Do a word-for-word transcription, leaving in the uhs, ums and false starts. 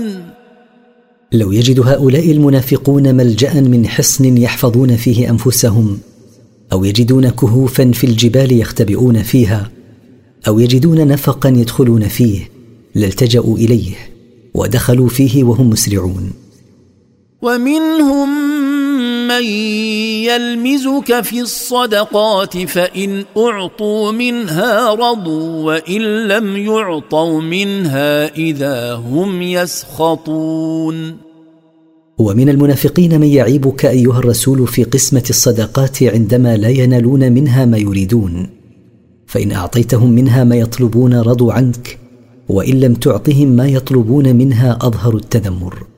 لو يجد هؤلاء المنافقون ملجأ من حصن يحفظون فيه أنفسهم، أو يجدون كهوفا في الجبال يختبئون فيها، أو يجدون نفقا يدخلون فيه، لالتجأوا إليه ودخلوا فيه وهم مسرعون. ومنهم من يلمزك في الصدقات فإن أعطوا منها رضوا وإن لم يعطوا منها إذا هم يسخطون. ومن المنافقين من يعيبك أيها الرسول في قسمة الصدقات عندما لا ينالون منها ما يريدون، فإن أعطيتهم منها ما يطلبون رضوا عنك، وإن لم تعطهم ما يطلبون منها أظهروا التذمر.